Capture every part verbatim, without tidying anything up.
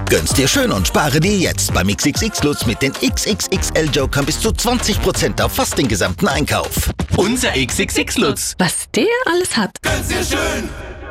Gönn's dir schön und spare dir jetzt beim X X X-Lutz mit den X X X L-Jokern bis zu zwanzig Prozent auf fast den gesamten Einkauf. Unser X X X-Lutz. Was der alles hat. Gönn's dir schön.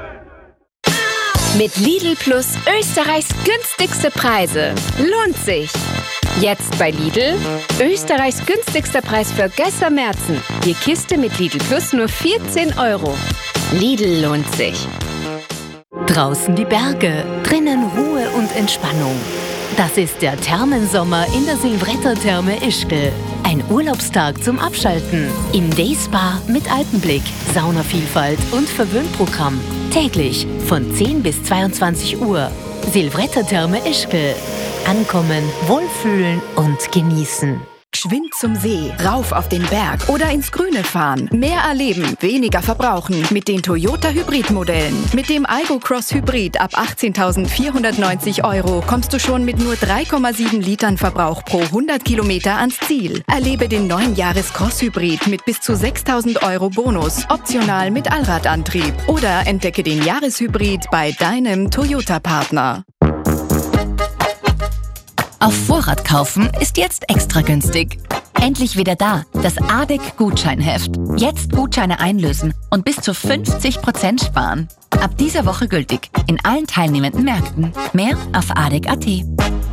Mit Lidl Plus Österreichs günstigste Preise. Lohnt sich. Jetzt bei Lidl Österreichs günstigster Preis für Gösser Märzen. Die Kiste mit Lidl Plus nur vierzehn Euro. Lidl lohnt sich. Draußen die Berge, drinnen Ruhe und Entspannung. Das ist der Thermensommer in der Silvretta-Therme Ischgl. Ein Urlaubstag zum Abschalten. Im Dayspa mit Alpenblick, Saunavielfalt und Verwöhnprogramm. Täglich von zehn bis zweiundzwanzig Uhr. Silvretta-Therme Ischgl. Ankommen, wohlfühlen und genießen. Geschwind zum See, rauf auf den Berg oder ins Grüne fahren. Mehr erleben, weniger verbrauchen mit den Toyota Hybrid-Modellen. Mit dem Aygo Cross Hybrid ab achtzehntausendvierhundertneunzig Euro kommst du schon mit nur drei Komma sieben Litern Verbrauch pro hundert Kilometer ans Ziel. Erlebe den neuen Jahres Cross Hybrid mit bis zu sechstausend Euro Bonus, optional mit Allradantrieb. Oder entdecke den Jahreshybrid bei deinem Toyota-Partner. Auf Vorrat kaufen ist jetzt extra günstig. Endlich wieder da, das A D E C-Gutscheinheft. Jetzt Gutscheine einlösen und bis zu fünfzig Prozent sparen. Ab dieser Woche gültig in allen teilnehmenden Märkten. Mehr auf A D E C Punkt A T.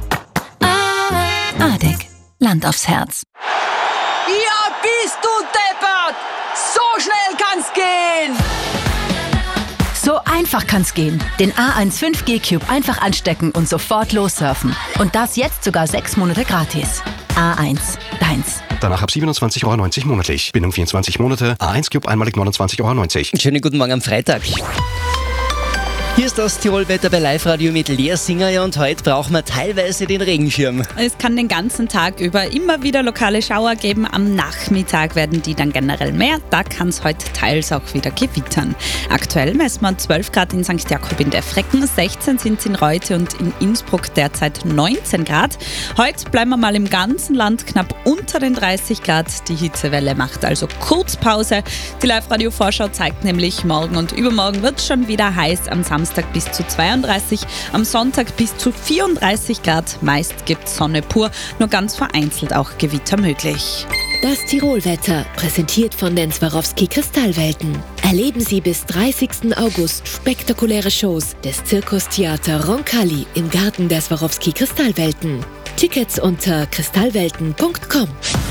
A D E C, Land aufs Herz. Ja, bist du deppert! So schnell kann's gehen! So einfach kann's gehen. Den A eins fünf G Cube einfach anstecken und sofort lossurfen. Und das jetzt sogar sechs Monate gratis. A eins, deins. Danach ab siebenundzwanzig Euro neunzig monatlich. Bindung vierundzwanzig Monate. A eins Cube einmalig neunundzwanzig Euro neunzig. Schönen guten Morgen am Freitag. Hier ist das Tirolwetter bei Live-Radio mit Lea Singer, ja, und heute brauchen wir teilweise den Regenschirm. Es kann den ganzen Tag über immer wieder lokale Schauer geben. Am Nachmittag werden die dann generell mehr. Da kann es heute teils auch wieder gewittern. Aktuell messen wir zwölf Grad in Sankt Jakob in der Frecken, sechzehn sind es in Reute und in Innsbruck derzeit neunzehn Grad. Heute bleiben wir mal im ganzen Land knapp unter den dreißig Grad. Die Hitzewelle macht also kurz Pause. Die Live-Radio-Vorschau zeigt nämlich, morgen und übermorgen wird es schon wieder heiß. Am Samstag bis zu zweiunddreißig, am Sonntag bis zu vierunddreißig Grad. Meist gibt es Sonne pur, nur ganz vereinzelt auch Gewitter möglich. Das Tirolwetter, präsentiert von den Swarovski Kristallwelten. Erleben Sie bis dreißigsten August spektakuläre Shows des Zirkustheater Roncalli im Garten der Swarovski Kristallwelten. Tickets unter kristallwelten punkt com.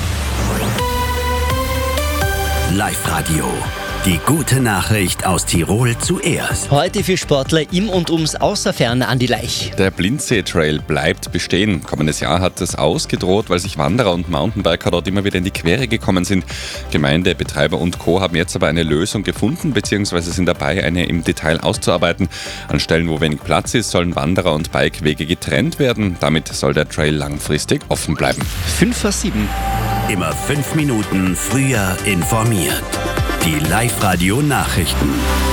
Live-Radio. Die gute Nachricht aus Tirol zuerst. Heute für Sportler im und ums Außerferne an die Laich. Der Blindsee-Trail bleibt bestehen. Kommendes Jahr hat es ausgedroht, weil sich Wanderer und Mountainbiker dort immer wieder in die Quere gekommen sind. Gemeinde, Betreiber und Co. haben jetzt aber eine Lösung gefunden bzw. sind dabei, eine im Detail auszuarbeiten. An Stellen, wo wenig Platz ist, sollen Wanderer- und Bikewege getrennt werden. Damit soll der Trail langfristig offen bleiben. fünf vor sieben. Immer fünf Minuten früher informiert. Die Live-Radio-Nachrichten.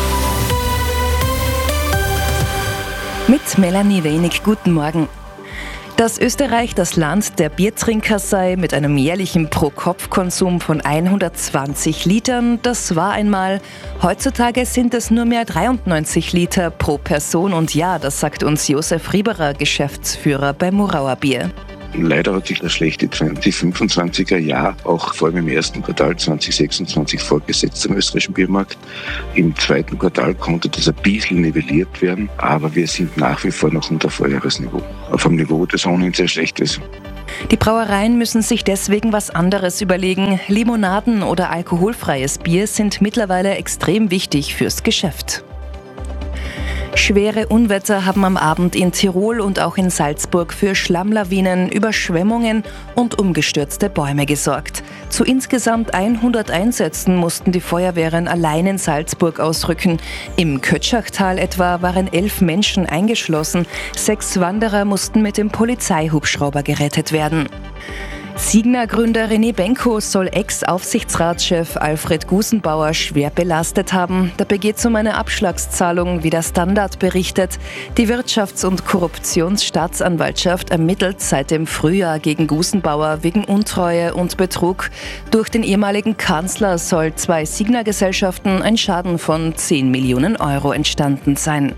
Mit Melanie Wenig, guten Morgen. Dass Österreich das Land der Biertrinker sei mit einem jährlichen Pro-Kopf-Konsum von hundertzwanzig Litern, das war einmal. Heutzutage sind es nur mehr dreiundneunzig Liter pro Person und Jahr, das sagt uns Josef Rieberer, Geschäftsführer bei Murauer Bier. Leider hat sich das schlechte zwanzig fünfundzwanziger Jahr auch vor allem im ersten Quartal zwanzig sechsundzwanzig fortgesetzt am österreichischen Biermarkt. Im zweiten Quartal konnte das ein bisschen nivelliert werden, aber wir sind nach wie vor noch unter Vorjahresniveau. Auf einem Niveau, das ohnehin sehr schlecht ist. Die Brauereien müssen sich deswegen was anderes überlegen. Limonaden oder alkoholfreies Bier sind mittlerweile extrem wichtig fürs Geschäft. Schwere Unwetter haben am Abend in Tirol und auch in Salzburg für Schlammlawinen, Überschwemmungen und umgestürzte Bäume gesorgt. Zu insgesamt hundert Einsätzen mussten die Feuerwehren allein in Salzburg ausrücken. Im Kötschachtal etwa waren elf Menschen eingeschlossen. Sechs Wanderer mussten mit dem Polizeihubschrauber gerettet werden. Signa-Gründer René Benko soll Ex-Aufsichtsratschef Alfred Gusenbauer schwer belastet haben. Dabei geht es um eine Abschlagszahlung, wie der Standard berichtet. Die Wirtschafts- und Korruptionsstaatsanwaltschaft ermittelt seit dem Frühjahr gegen Gusenbauer wegen Untreue und Betrug. Durch den ehemaligen Kanzler soll zwei Signa-Gesellschaften ein Schaden von zehn Millionen Euro entstanden sein.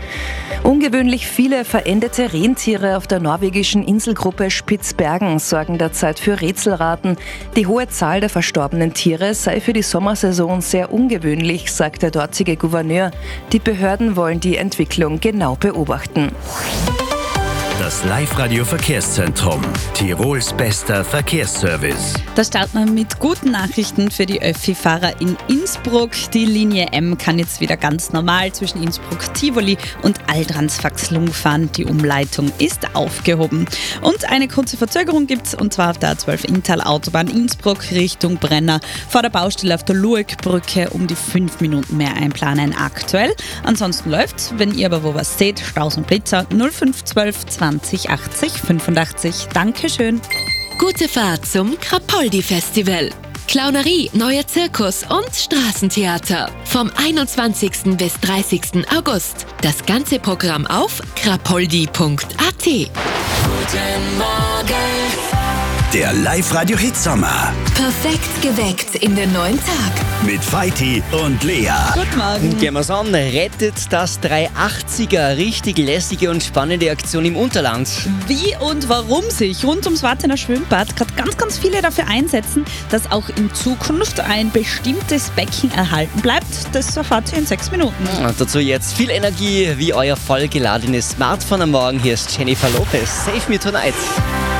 Ungewöhnlich viele verendete Rentiere auf der norwegischen Inselgruppe Spitzbergen sorgen derzeit für Rätselraten. Die hohe Zahl der verstorbenen Tiere sei für die Sommersaison sehr ungewöhnlich, sagt der dortige Gouverneur. Die Behörden wollen die Entwicklung genau beobachten. Das Live-Radio-Verkehrszentrum. Tirols bester Verkehrsservice. Da starten wir mit guten Nachrichten für die Öffi-Fahrer in Innsbruck. Die Linie M kann jetzt wieder ganz normal zwischen Innsbruck, Tivoli und Aldransfaxlung fahren. Die Umleitung ist aufgehoben. Und eine kurze Verzögerung gibt es, und zwar auf der A zwölf Inntal-Autobahn Innsbruck Richtung Brenner. Vor der Baustelle auf der Lueckbrücke um die fünf Minuten mehr einplanen aktuell. Ansonsten läuft's. Wenn ihr aber wo was seht, Staus und Blitzer null fünf zwölf zwanzig achtzig fünfundachtzig. Dankeschön. Gute Fahrt zum Krapoldi-Festival. Clownerie, neuer Zirkus und Straßentheater. Vom einundzwanzigsten bis dreißigsten August. Das ganze Programm auf krapoldi punkt a t. Guten Morgen. Der Live-Radio-Hit-Sommer. Perfekt geweckt in den neuen Tag. Mit Feiti und Lea. Guten Morgen. Gehen wir's an. Rettet das dreihundertachtziger. Richtig lässige und spannende Aktion im Unterland. Wie und warum sich rund ums Wartener Schwimmbad gerade ganz, ganz viele dafür einsetzen, dass auch in Zukunft ein bestimmtes Becken erhalten bleibt, das erfahrt ihr in sechs Minuten. Und dazu jetzt viel Energie wie euer vollgeladenes Smartphone am Morgen. Hier ist Jennifer Lopez. Save Me Tonight.